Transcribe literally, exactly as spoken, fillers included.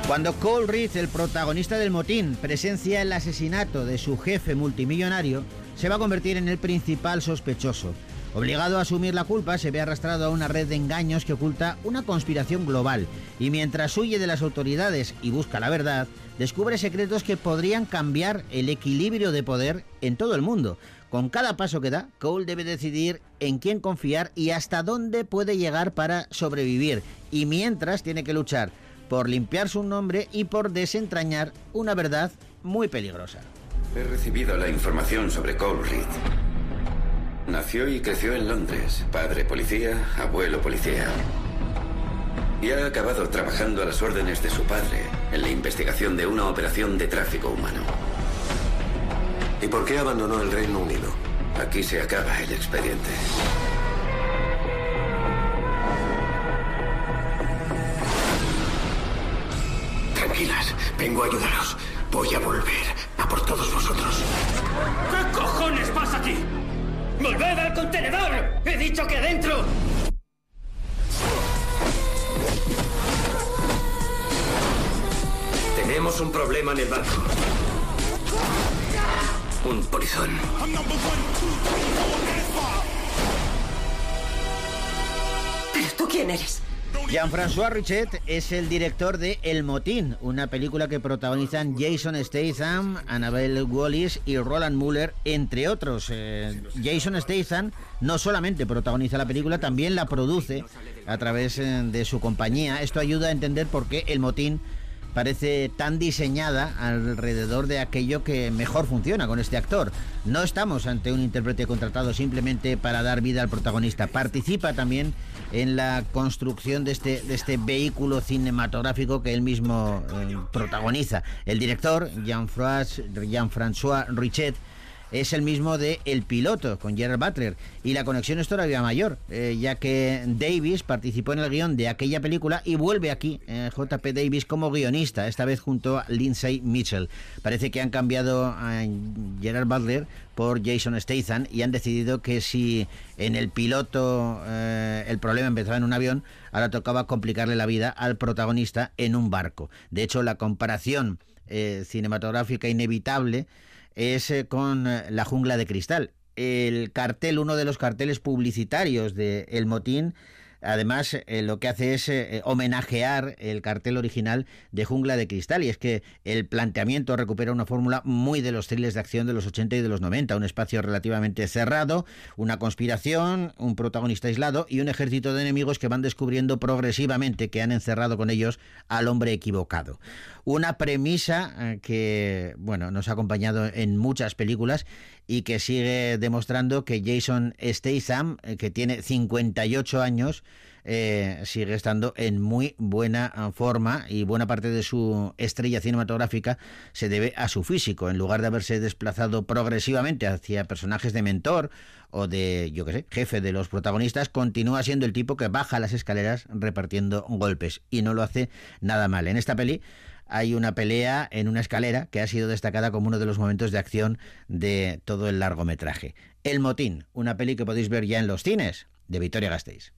Cuando Cole Reed, el protagonista del motín, presencia el asesinato de su jefe multimillonario, se va a convertir en el principal sospechoso. Obligado a asumir la culpa, se ve arrastrado a una red de engaños que oculta una conspiración global, y mientras huye de las autoridades y busca la verdad, descubre secretos que podrían cambiar el equilibrio de poder en todo el mundo. Con cada paso que da, Cole debe decidir en quién confiar y hasta dónde puede llegar para sobrevivir, y mientras tiene que luchar por limpiar su nombre y por desentrañar una verdad muy peligrosa. He recibido la información sobre Cole Reed. Nació y creció en Londres, padre policía, abuelo policía. Y ha acabado trabajando a las órdenes de su padre en la investigación de una operación de tráfico humano. ¿Y por qué abandonó el Reino Unido? Aquí se acaba el expediente. Tranquilas, vengo a ayudaros. Voy a volver a por todos vosotros. ¿Qué cojones pasa aquí? ¡Volved al contenedor! ¡He dicho que dentro! Tenemos un problema en el barco. Un polizón. ¿Pero tú quién eres? Jean-François Richet es el director de El Motín, una película que protagonizan Jason Statham, Annabelle Wallis y Roland Muller, entre otros. Eh, Jason Statham no solamente protagoniza la película, también la produce a través eh, de su compañía. Esto ayuda a entender por qué El Motín parece tan diseñada alrededor de aquello que mejor funciona con este actor. No estamos ante un intérprete contratado simplemente para dar vida al protagonista. Participa también en la construcción de este, de este vehículo cinematográfico que él mismo eh, protagoniza. El director, Jean-François, Jean-François Richet, es el mismo de El Piloto, con Gerard Butler, y la conexión es todavía mayor, eh, ya que Davis participó en el guión de aquella película y vuelve aquí, eh, J P Davis, como guionista, esta vez junto a Lindsay Mitchell. Parece que han cambiado a Gerard Butler por Jason Statham y han decidido que si en El Piloto eh, el problema empezaba en un avión, ahora tocaba complicarle la vida al protagonista en un barco. De hecho, la comparación eh, cinematográfica inevitable es eh, con eh, La Jungla de Cristal. El cartel, uno de los carteles publicitarios de El Motín, además eh, lo que hace es eh, homenajear el cartel original de Jungla de Cristal, y es que el planteamiento recupera una fórmula muy de los thrillers de acción de los ochenta y de los noventa, un espacio relativamente cerrado, una conspiración, un protagonista aislado y un ejército de enemigos que van descubriendo progresivamente que han encerrado con ellos al hombre equivocado. Una premisa eh, que, bueno, nos ha acompañado en muchas películas y que sigue demostrando que Jason Statham, eh, que tiene cincuenta y ocho años, eh, sigue estando en muy buena forma, y buena parte de su estrella cinematográfica se debe a su físico. En lugar de haberse desplazado progresivamente hacia personajes de mentor o de, yo qué sé, jefe de los protagonistas, continúa siendo el tipo que baja las escaleras repartiendo golpes, y no lo hace nada mal. En esta peli hay una pelea en una escalera que ha sido destacada como uno de los momentos de acción de todo el largometraje. El Motín, una peli que podéis ver ya en los cines, de Vitoria Gasteiz.